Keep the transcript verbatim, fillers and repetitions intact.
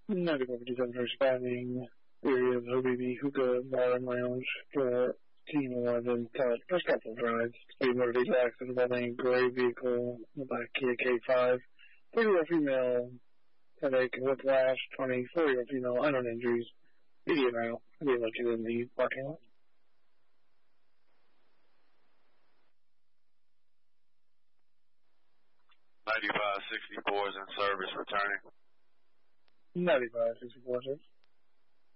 ninety-four fifty-seven responding. Area of O B B hookah bar and lounge for Team eleven. Uh, first couple of rides. Speed motor vehicle accident involving gray vehicle by Kia K five. thirty-year-old female headache and whiplash. twenty-four-year-old female unknown injuries. Video now. I'll be located in the parking lot. ninety-five sixty-four is in service returning. ninety-five sixty-four, sir.